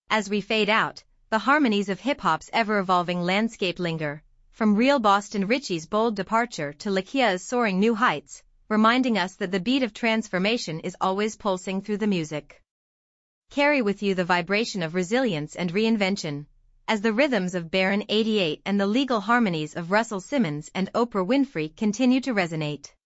As we fade out, the harmonies of hip-hop's ever-evolving landscape linger, from real Boston Richie's bold departure to Lakia's soaring new heights, reminding us that the beat of transformation is always pulsing through the music. Carry with you the vibration of resilience and reinvention, as the rhythms of Baron 88 and the legal harmonies of Russell Simmons and Oprah Winfrey continue to resonate.